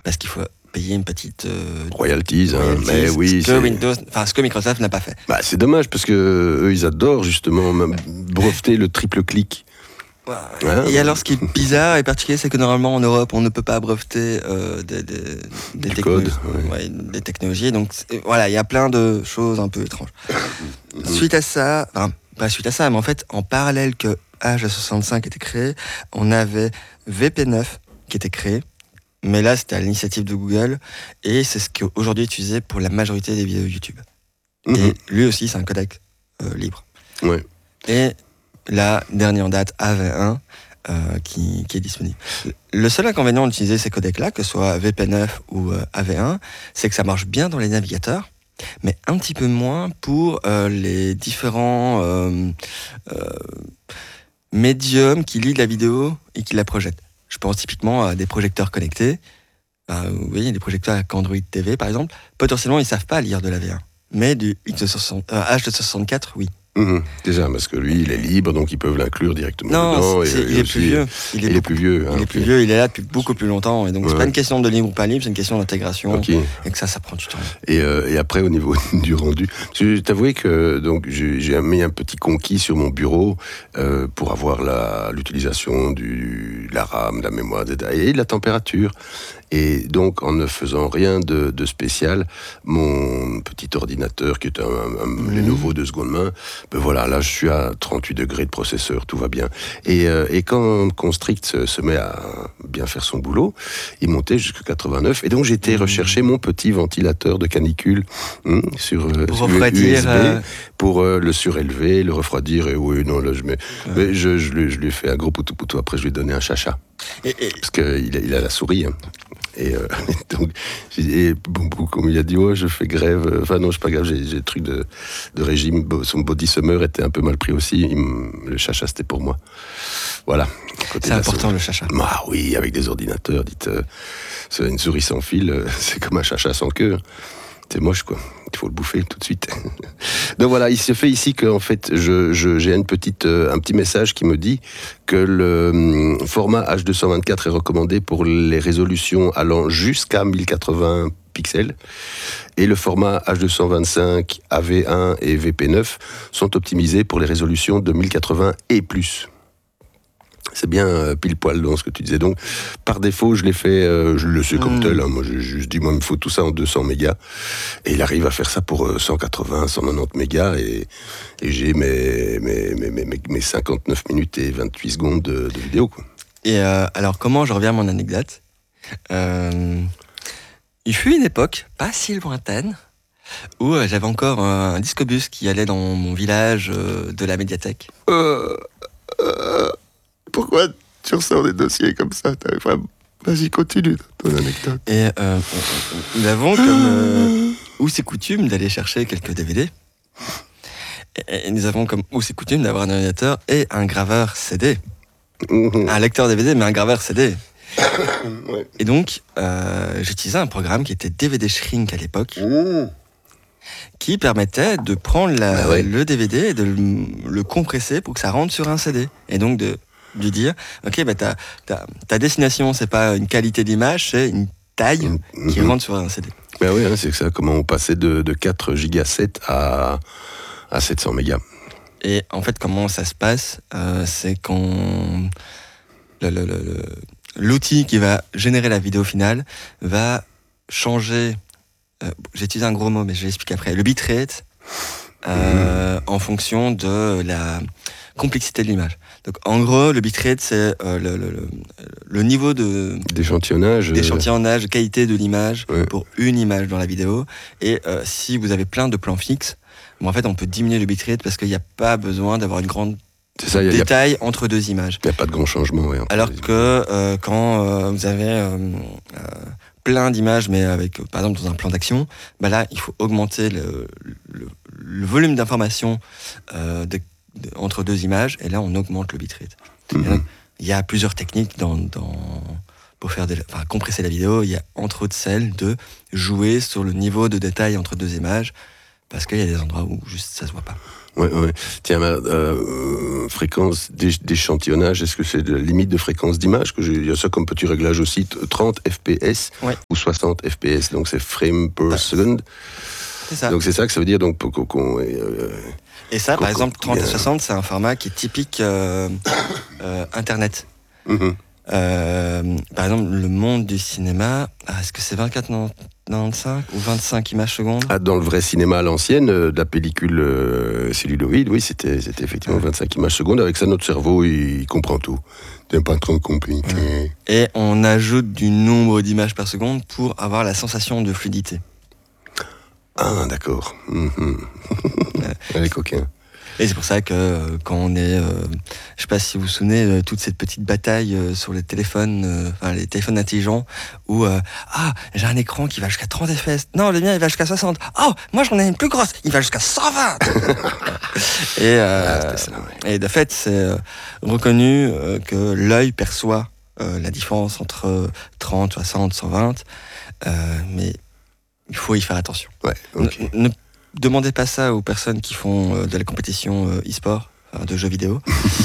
parce qu'il faut payer une petite royalties, mais oui, ce que Microsoft n'a pas fait. Bah, c'est dommage parce que eux, ils adorent justement même breveter le triple clic. Et alors, ce qui est bizarre et particulier, c'est que normalement en Europe, on ne peut pas breveter des technologies. Donc voilà, il y a plein de choses un peu étranges. Suite à ça, pas suite à ça, mais en fait, en parallèle que H265 était créé, on avait VP9 qui était créé. Mais là, c'était à l'initiative de Google, et c'est ce qui est aujourd'hui utilisé pour la majorité des vidéos YouTube. Et lui aussi, c'est un codec libre. Ouais. Et la dernière en date, AV1, qui est disponible. Le seul inconvénient d'utiliser ces codecs-là, que ce soit VP9 ou AV1, c'est que ça marche bien dans les navigateurs, mais un petit peu moins pour les différents médiums qui lisent la vidéo et qui la projettent. Je pense typiquement à des projecteurs connectés. Vous voyez, des projecteurs avec Android TV, par exemple. Potentiellement, ils ne savent pas lire de la V1. Mais du H264, oui. Déjà, parce que lui, il est libre, donc ils peuvent l'inclure directement dedans. Il est plus vieux. Il est plus vieux. Il est là depuis beaucoup plus longtemps. Et donc, c'est pas une question de libre ou pas libre, c'est une question d'intégration. Okay. Et que ça prend du temps. Et après, au niveau du rendu, je t'avouais que donc, j'ai mis un petit conquis sur mon bureau pour avoir l'utilisation de la RAM, de la mémoire, et de la température. Et donc, en ne faisant rien de spécial, mon petit ordinateur, qui est un Lenovo de seconde main, ben voilà, là, je suis à 38 degrés de processeur, tout va bien. Et quand Constrict se met à bien faire son boulot, il montait jusqu'à 89. Et donc, j'ai été rechercher mon petit ventilateur de canicule sur USB pour le surélever, le refroidir. Et oui, non, là, mais je lui ai fait un gros poutou-poutou. Après, je lui ai donné un chacha. Parce qu'il a la souris, Et donc, comme il a dit, je fais grève. Enfin, non, je suis pas grave, j'ai des trucs de régime. Son body summer était un peu mal pris aussi. Le chacha, c'était pour moi. Voilà. C'est important, le chacha. Ah oui, avec des ordinateurs, c'est une souris sans fil, c'est comme un chacha sans queue. C'est moche, quoi. Il faut le bouffer tout de suite. Donc voilà, il se fait ici qu'en fait, j'ai un petit message qui me dit que le format H224 est recommandé pour les résolutions allant jusqu'à 1080 pixels. Et le format H225, AV1 et VP9 sont optimisés pour les résolutions de 1080 et plus. C'est bien pile poil dans ce que tu disais. Donc, par défaut, je l'ai fait, je le sais comme tel. Moi, j'ai juste dit, il me faut tout ça en 200 mégas. Et il arrive à faire ça pour 180, 190 mégas. Et j'ai mes 59 minutes et 28 secondes de vidéo, quoi. Et alors, comment je reviens à mon anecdote ? Il fut une époque, pas si lointaine, où j'avais encore un discobus qui allait dans mon village de la médiathèque. Pourquoi tu ressors des dossiers comme ça ? Vas-y, continue ton anecdote. Et nous avons comme où c'est coutume d'aller chercher quelques DVD. Et nous avons comme où c'est coutume d'avoir un ordinateur et un graveur CD. Un lecteur DVD, mais un graveur CD. Ouais. Et donc, j'utilisais un programme qui était DVD Shrink à l'époque. Qui permettait de prendre le DVD et de le compresser pour que ça rentre sur un CD. Et donc de lui dire, ok, ta destination, c'est pas une qualité d'image, c'est une taille qui rentre sur un CD. Ben oui, c'est ça, comment on passait de 4 gigas 7 à 700 mégas. Et en fait, comment ça se passe, c'est quand l'outil qui va générer la vidéo finale va changer, j'ai utilisé un gros mot, mais je vais l'expliquer après, le bitrate en fonction de la complexité de l'image. Donc en gros, le bitrate, c'est le niveau d'échantillonnage, de qualité de l'image pour une image dans la vidéo. Et si vous avez plein de plans fixes, en fait, on peut diminuer le bitrate parce qu'il n'y a pas besoin d'avoir une grande détail entre deux images. Il n'y a pas de grand changement. Ouais, alors que quand vous avez plein d'images, mais avec, par exemple, dans un plan d'action, là, il faut augmenter le volume d'information entre deux images, et là, on augmente le bitrate. Il y a plusieurs techniques pour compresser la vidéo. Il y a entre autres celle de jouer sur le niveau de détail entre deux images, parce qu'il y a des endroits où juste ça se voit pas. Ouais. Tiens, fréquence d'échantillonnage, est-ce que c'est de la limite de fréquence d'image il y a ça comme petit réglage aussi, 30 fps ou 60 fps, donc c'est frame per second. C'est ça. Donc c'est ça que ça veut dire. Donc, et ça, par exemple, 30 et 60, c'est un format qui est typique Internet. Mm-hmm. Par exemple, le monde du cinéma, est-ce que c'est 24,95 ou 25 images secondes ? Dans le vrai cinéma à l'ancienne, de la pellicule celluloïde, oui, c'était effectivement 25 images secondes. Avec ça, notre cerveau, il comprend tout. C'est pas trop compliqué. Et on ajoute du nombre d'images par seconde pour avoir la sensation de fluidité. Ah, d'accord. Mm-hmm. Les coquins. Et c'est pour ça que quand on est, je sais pas si vous vous souvenez, toute cette petite bataille sur les téléphones, les téléphones intelligents, où j'ai un écran qui va jusqu'à 30 fps. Non, le mien il va jusqu'à 60. Oh, moi j'en ai une plus grosse, il va jusqu'à 120. Et de fait, c'est reconnu que l'œil perçoit la différence entre 30, 60, 120, mais il faut y faire attention. Ouais, okay. Ne demandez pas ça aux personnes qui font de la compétition e-sport, de jeux vidéo.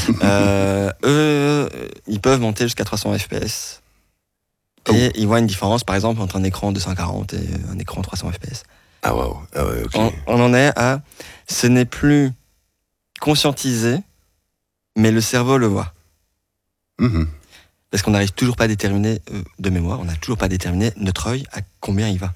Eux, ils peuvent monter jusqu'à 300 fps. Et ils voient une différence, par exemple, entre un écran 240 et un écran 300 fps. Ah wow. Ah ouais, ok. On en est à... Ce n'est plus conscientisé, mais le cerveau le voit. Mm-hmm. Parce qu'on n'arrive toujours pas à déterminer, de mémoire, on n'a toujours pas déterminé notre œil à combien il va.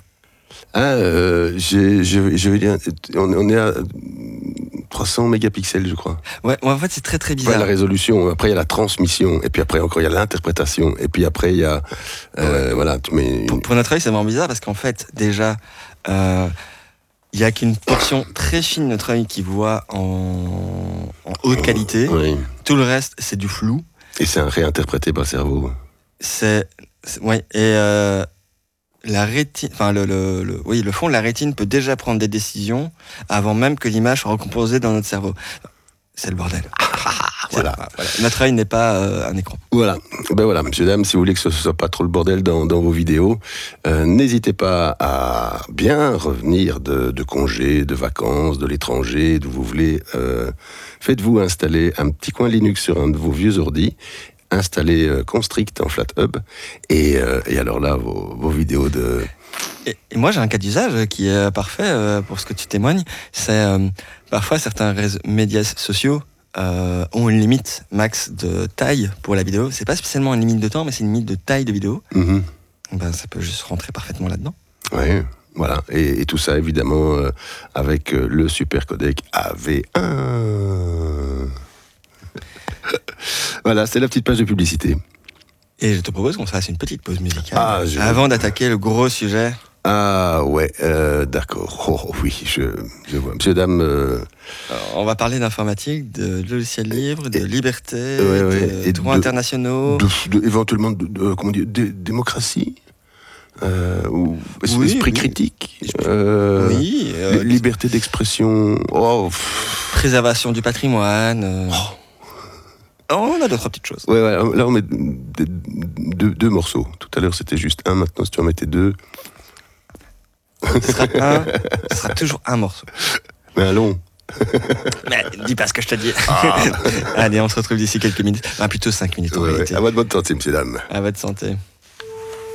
Je vais dire, on est à 300 mégapixels, je crois. Ouais, en fait, c'est très très bizarre. Ouais, la résolution, après il y a la transmission, et puis après encore il y a l'interprétation, et puis après il y a... voilà, pour notre œil, c'est vraiment bizarre, parce qu'en fait, déjà, il n'y a qu'une portion très fine de notre œil qui voit en haute qualité. Oui. Tout le reste, c'est du flou. Et c'est réinterprété par le cerveau. La rétine, le fond de la rétine peut déjà prendre des décisions avant même que l'image soit recomposée dans notre cerveau. C'est le bordel. Voilà. Notre œil n'est pas un écran. Voilà. Ben voilà, messieurs, dames, si vous voulez que ce soit pas trop le bordel dans vos vidéos, n'hésitez pas à bien revenir de congés, de vacances, de l'étranger, d'où vous voulez. Faites-vous installer un petit coin Linux sur un de vos vieux ordis. Installer Constrict en FlatHub et alors là vos vidéos de... Et moi j'ai un cas d'usage qui est parfait pour ce que tu témoignes, c'est parfois certains médias sociaux ont une limite max de taille pour la vidéo. C'est pas spécialement une limite de temps, mais c'est une limite de taille de vidéo. Mm-hmm. Ça peut juste rentrer parfaitement là-dedans. Ouais, voilà, et tout ça évidemment avec le super codec AV1. Voilà, c'est la petite page de publicité. Et je te propose qu'on se fasse une petite pause musicale avant d'attaquer le gros sujet. Ah ouais, d'accord. Oh oui, je vois. Monsieur, dame... Alors, on va parler d'informatique, de logiciels libres, de liberté, de droits internationaux. Éventuellement de démocratie ou esprit critique. Liberté d'expression. Préservation du patrimoine. On a d'autres petites choses. Ouais, là on met deux morceaux. Tout à l'heure c'était juste un, maintenant si tu en mettais deux. Ce sera toujours un morceau. Mais un long. Mais dis pas ce que je te dis. Allez, on se retrouve d'ici quelques minutes. Plutôt 5 minutes. À votre bonne santé, messieurs, dames. À votre santé.